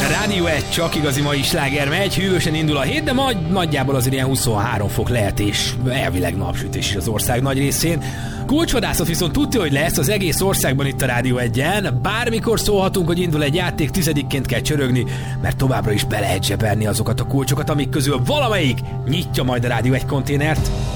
Rádió 1, csak igazi mai sláger megy, hűvösen indul a hét, de nagyjából azért ilyen 23 fok lehet, és elvileg napsütés is az ország nagy részén. Kulcsvadászat viszont tudja, hogy lesz az egész országban itt a Rádió 1-en. Bármikor szólhatunk, hogy indul egy játék, 10-ként kell csörögni, mert továbbra is be lehet zsebelni azokat a kulcsokat, amik közül valamelyik nyitja majd a Rádió 1 konténert.